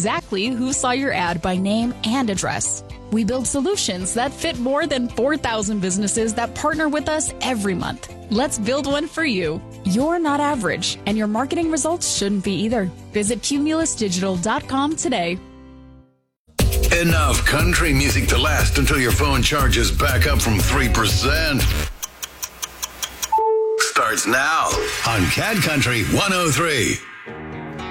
exactly who saw your ad by name and address. We build solutions that fit more than 4,000 businesses that partner with us every month. Let's build one for you. You're not average, and your marketing results shouldn't be either. Visit cumulusdigital.com today. Enough country music to last until your phone charges back up from 3%. Starts now on Cat Country 103.